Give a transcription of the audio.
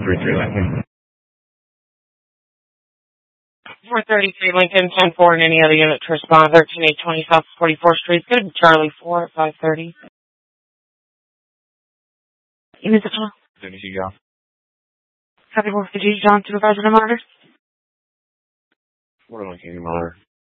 433 Lincoln. 433 Lincoln, 10-4 in any other unit to respond. 13820 South 44th Street. It's going to be Charlie 4 at 530. Unit to John. Soon as you go. Copy 450 John, supervisor to monitor. What am I getting, Mother?